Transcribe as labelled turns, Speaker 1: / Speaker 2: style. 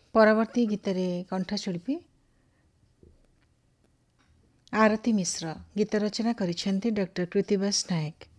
Speaker 1: ପରବର୍ତ୍ତୀ ଗୀତରେ କଣ୍ଠଶିଳ୍ପୀ ଆରତୀ ମିଶ୍ର, ଗୀତ ରଚନା କରିଛନ୍ତି ଡକ୍ଟର କୃତିବାସ ନାୟକ।